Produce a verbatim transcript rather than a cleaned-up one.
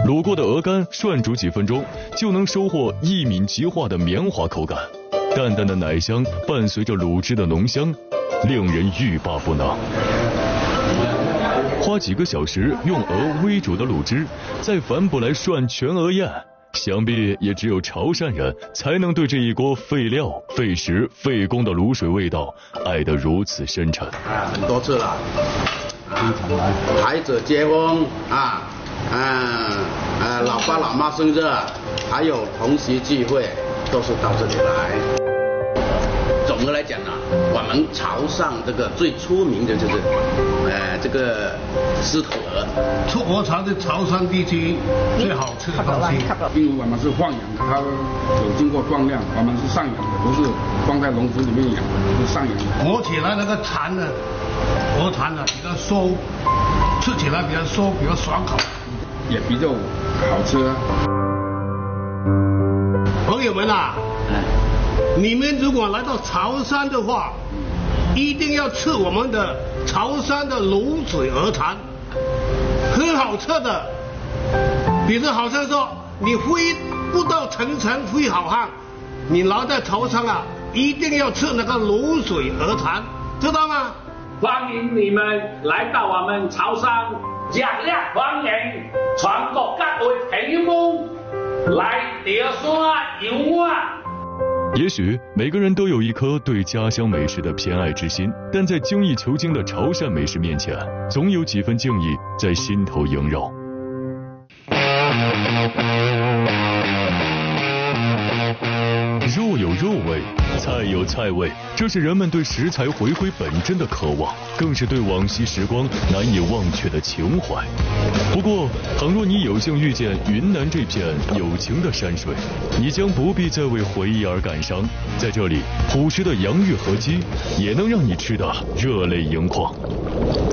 卤过的鹅肝涮煮几分钟，就能收获一敏即化的绵滑口感。淡淡的奶香伴随着卤汁的浓香，令人欲罢不能。花几个小时用鹅微煮的卤汁，再反补来涮全鹅宴，想必也只有潮汕人才能对这一锅费料、费时、费工的卤水味道爱得如此深沉。 啊，很多次了，啊，孩子结婚啊，嗯、啊，呃，老爸老妈生日，还有同学聚会，都是到这里来。总的来讲啊，我们潮汕这个最出名的就是，呃，这个狮头鹅。 出鹅肠是潮汕地区最好吃的东西。 因为我们是放养的，它有经过壮量，我们是上养的，不是放在笼子里面养的，是上养的。 磨起来那个肠呢，鹅肠呢比较酥，吃起来比较酥，比较爽口， 也比较好吃。 朋友们啊。你们如果来到潮汕的话，一定要吃我们的潮汕的卤水鹅肠，很好吃的。比如好像说你飞不到层层飞好汉，你来在潮汕啊，一定要吃那个卤水鹅肠，知道吗？ 欢迎你们来到我们潮汕，热烈欢迎全国各位朋友们来潮汕游玩。 也许每个人都有一颗对家乡美食的偏爱之心，但在精益求精的潮汕美食面前，总有几分敬意在心头萦绕。肉有肉味，菜有菜味，这是人们对食材回归本真的渴望，更是对往昔时光难以忘却的情怀。不过，倘若你有幸遇见云南这片有情的山水，你将不必再为回忆而感伤。在这里，朴实的洋芋合鸡也能让你吃得热泪盈眶。